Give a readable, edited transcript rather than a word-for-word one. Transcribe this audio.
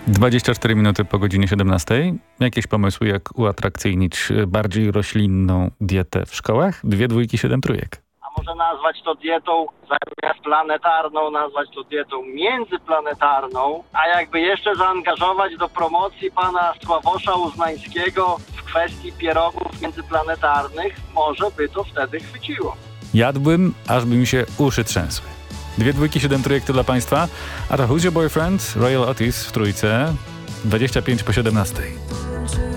24 minuty po godzinie 17. Jakieś pomysły, jak uatrakcyjnić bardziej roślinną dietę w szkołach? 2 dwójki, 7 trójek. A może nazwać to dietą zamiast planetarną, nazwać to dietą międzyplanetarną, a jakby jeszcze zaangażować do promocji pana Sławosza Uznańskiego w kwestii pierogów międzyplanetarnych, może by to wtedy chwyciło. Jadłbym, aż by mi się uszy trzęsły. 2 dwójki, 7 trójek to dla Państwa. A to Who's Your Boyfriend? Royal Otis w trójce. 25 po 17.